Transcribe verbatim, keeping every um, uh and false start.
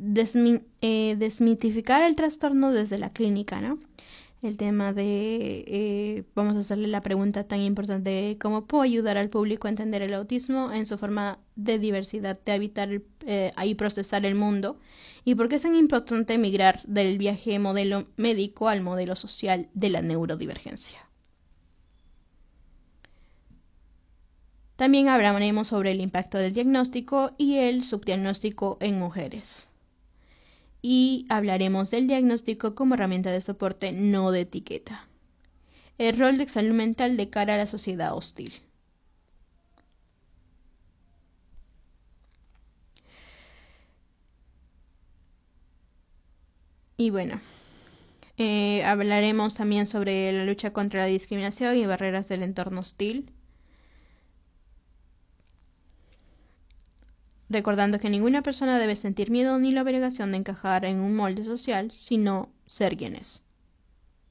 desmi eh, desmitificar el trastorno desde la clínica, ¿no? El tema de, eh, vamos a hacerle la pregunta tan importante de cómo puedo ayudar al público a entender el autismo en su forma de diversidad, de habitar eh, y procesar el mundo, y por qué es tan importante migrar del viaje modelo médico al modelo social de la neurodivergencia. También hablaremos sobre el impacto del diagnóstico y el subdiagnóstico en mujeres. Y hablaremos del diagnóstico como herramienta de soporte, no de etiqueta. El rol de salud mental de cara a la sociedad hostil. Y bueno, eh, hablaremos también sobre la lucha contra la discriminación y barreras del entorno hostil. Recordando que ninguna persona debe sentir miedo ni la obligación de encajar en un molde social, sino ser quien es.